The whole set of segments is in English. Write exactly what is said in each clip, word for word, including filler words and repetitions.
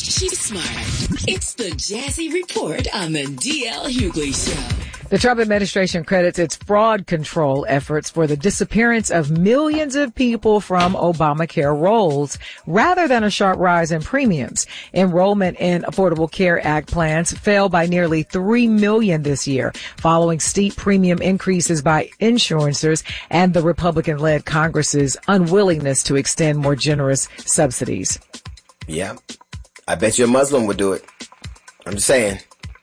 she's smart. It's the Jazzy Report on the D L Hughley Show. The Trump administration credits its fraud control efforts for the disappearance of millions of people from Obamacare rolls rather than a sharp rise in premiums. Enrollment in Affordable Care Act plans fell by nearly three million this year following steep premium increases by insurances and the Republican-led Congress's unwillingness to extend more generous subsidies. Yeah. I bet you a Muslim would do it. I'm just saying.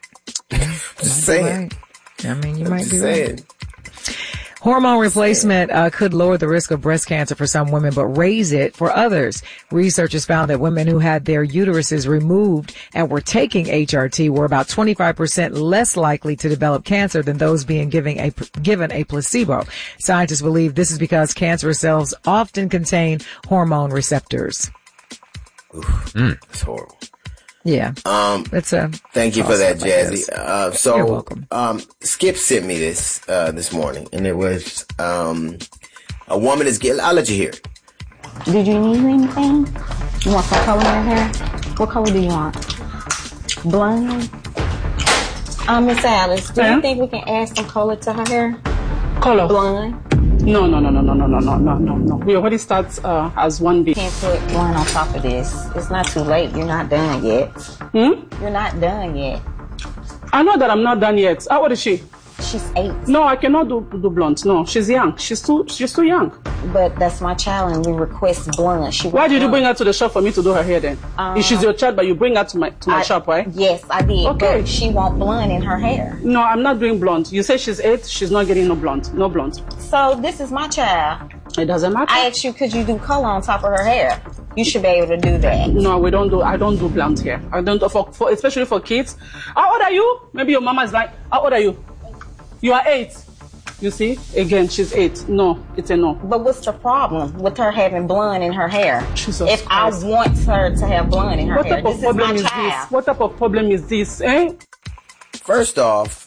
Just saying. Right. I mean, you I'm might just be saying. right. Hormone replacement uh, could lower the risk of breast cancer for some women, but raise it for others. Researchers found that women who had their uteruses removed and were taking H R T were about twenty-five percent less likely to develop cancer than those being giving a, given a placebo. Scientists believe this is because cancerous cells often contain hormone receptors. Oof, mm. That's horrible. Yeah. Um, it's a thank you for that, Jazzy. Uh, so, You're welcome. Um, Skip sent me this, uh, this morning, and it was, um, a woman is getting, I'll let you hear it. Did you need anything? You want some color in your hair? What color do you want? Blonde? Um, Miss Alice, do yeah? you think we can add some color to her hair? Color? Blonde? No, no, no, no, no, no, no, no, no, no, no. We already start uh, as one B. Can't put one on top of this. It's not too late. You're not done yet. Hmm? You're not done yet. I know that I'm not done yet. How old is she? She's eight. No, I cannot do do blonde. No, she's young. She's too she's too young. But that's my child, and we request blonde. She Why did blonde. you bring her to the shop for me to do her hair then? Um, if she's your child, but you bring her to my to my I, shop, right? Yes, I did. Okay. But she want blonde in her hair. No, I'm not doing blonde. You say she's eight. She's not getting no blonde. No blonde. So this is my child. It doesn't matter. I asked you, could you do color on top of her hair? You should be able to do that. No, we don't do. I don't do blonde hair. I don't do for, for especially for kids. How old are you? Maybe your mama is like. How old are you? You are eight. You see? Again, she's eight. No, it's a no. But what's the problem with her having blonde in her hair? Jesus if Christ. I want her to have blonde in her what hair, type of this problem is is, my is child. this? What type of problem is this, eh? First off,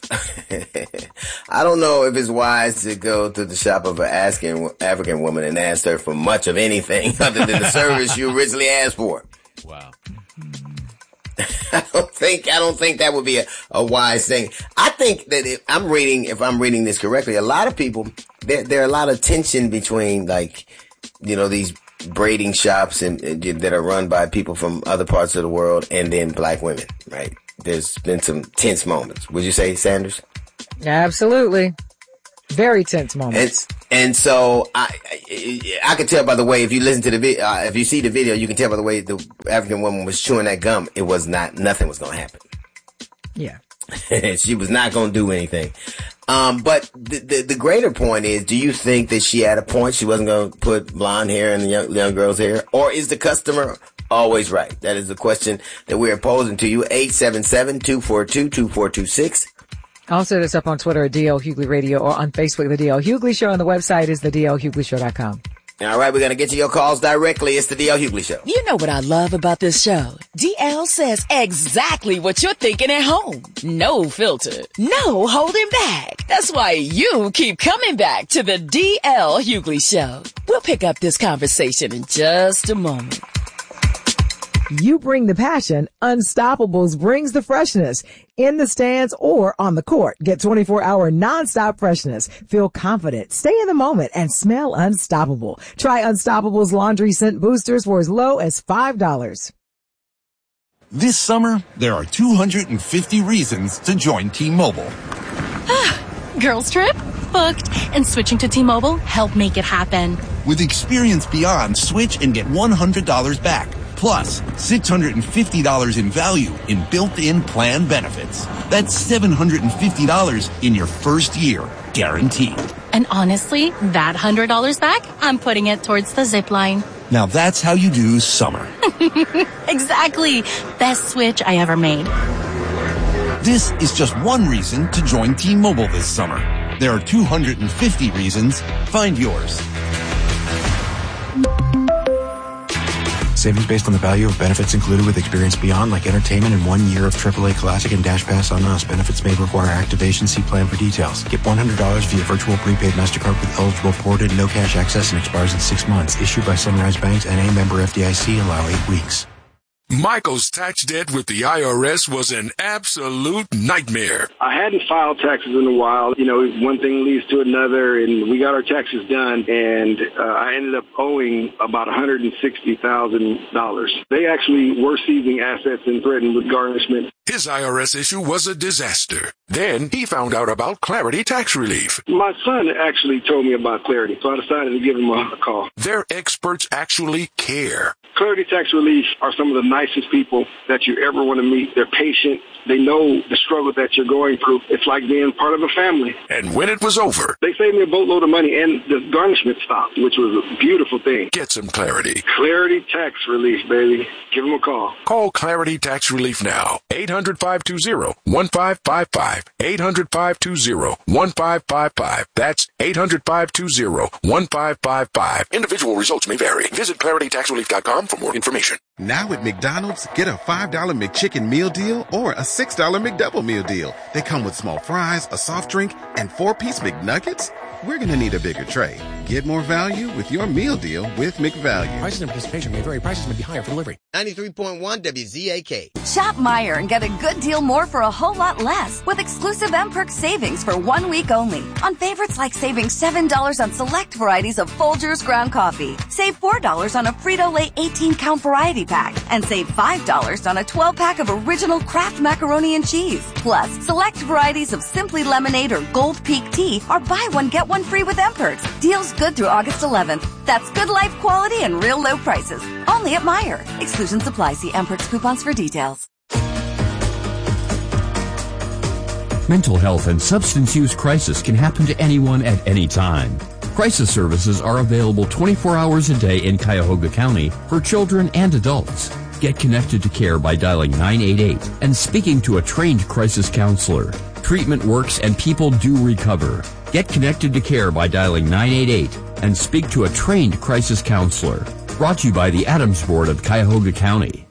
I don't know if it's wise to go to the shop of an asking African woman and ask her for much of anything other than the service you originally asked for. Wow. I don't think, I don't think that would be a, a wise thing. I think that if I'm reading, if I'm reading this correctly, a lot of people, there, there are a lot of tension between, like, you know, these braiding shops and, and that are run by people from other parts of the world and then black women, right? There's been some tense moments. Would you say, Sanders? Absolutely. Very tense moments. And, and so I, I, I could tell by the way, if you listen to the video, uh, if you see the video, you can tell by the way the African woman was chewing that gum. It was not, nothing was going to happen. Yeah. She was not going to do anything. Um, but the, the, the greater point is, do you think that she had a point? She wasn't going to put blonde hair in the young, young girl's hair? Or is the customer always right? That is the question that we're posing to you. eight seven seven, two four two, two four two six. Also, this up on Twitter at D L Hughley Radio or on Facebook, The D L Hughley Show, and the website is the D L Hughley Show dot com. All right, we're going to get to your calls directly. It's the D L Hughley Show. You know what I love about this show? D L says exactly what you're thinking at home. No filter. No holding back. That's why you keep coming back to the D L Hughley Show. We'll pick up this conversation in just a moment. You bring the passion. Unstoppables brings the freshness. In the stands or on the court. Get twenty-four hour nonstop freshness. Feel confident. Stay in the moment and smell unstoppable. Try Unstoppable's laundry scent boosters for as low as five dollars. This summer, there are two hundred fifty reasons to join T-Mobile. Girls trip? Booked. And switching to T-Mobile helped make it happen. With Experience Beyond, switch and get one hundred dollars back. Plus, six hundred fifty dollars in value in built-in plan benefits. That's seven hundred fifty dollars in your first year, guaranteed. And honestly, that one hundred dollars back, I'm putting it towards the zip line. Now that's how you do summer. Exactly. Best switch I ever made. This is just one reason to join T-Mobile this summer. There are two hundred fifty reasons. Find yours. Savings based on the value of benefits included with Experience Beyond, like entertainment and one year of triple A Classic and Dash Pass on us. Benefits may require activation. See plan for details. Get one hundred dollars via virtual prepaid MasterCard with eligible ported, no cash access, and expires in six months. Issued by Sunrise Banks, N A, member F D I C. Allow eight weeks. Michael's tax debt with the I R S was an absolute nightmare. I hadn't filed taxes in a while. You know, one thing leads to another, and we got our taxes done, and uh, I ended up owing about one hundred sixty thousand dollars. They actually were seizing assets and threatened with garnishment. His I R S issue was a disaster. Then he found out about Clarity Tax Relief. My son actually told me about Clarity, so I decided to give him a call. Their experts actually care. Clarity Tax Relief are some of the nicest people that you ever want to meet. They're patient. They know the struggle that you're going through. It's like being part of a family. And when it was over, they saved me a boatload of money, and the garnishment stopped, which was a beautiful thing. Get some clarity. Clarity Tax Relief, baby. Give them a call. Call Clarity Tax Relief now. eight hundred, five two zero, one five five five. eight hundred, five two zero, one five five five. That's eight hundred, five two zero, one five five five. Individual results may vary. Visit clarity tax relief dot com for more information. Now at McDonald's, get a five dollar McChicken meal deal or a six dollar McDouble meal deal. They come with small fries, a soft drink, and four-piece McNuggets. We're going to need a bigger tray. Get more value with your meal deal with McValue. Prices and participation may vary. Prices may be higher for delivery. ninety-three point one W Z A K. Shop Meijer and get a good deal more for a whole lot less with exclusive M-Perks savings for one week only. On favorites like saving seven dollars on select varieties of Folgers ground coffee. Save four dollars on a Frito-Lay eighteen count variety pack. And save five dollars on a twelve pack of original Kraft macaroni and cheese. Plus, select varieties of Simply Lemonade or Gold Peak tea are buy one, get one free with M-Perks. Deals good through August eleventh. That's good life quality and real low prices. Only at Meijer. Exclusions apply. See M-Perks coupons for details. Mental health and substance use crisis can happen to anyone at any time. Crisis services are available twenty-four hours a day in Cuyahoga County for children and adults. Get connected to care by dialing nine eight eight and speaking to a trained crisis counselor. Treatment works and people do recover. Get connected to care by dialing nine eight eight and speak to a trained crisis counselor. Brought to you by the Adams Board of Cuyahoga County.